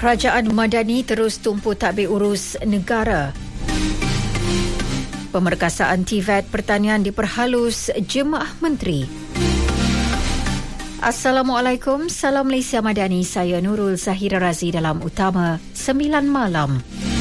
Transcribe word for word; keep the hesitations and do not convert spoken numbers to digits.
Kerajaan Madani terus tumpu tadbir urus negara. Pemerkasaan T V E T Pertanian diperhalus Jemaah Menteri. Assalamualaikum, Salam Malaysia Madani. Saya Nurul Zahira Razi dalam Utama sembilan Malam.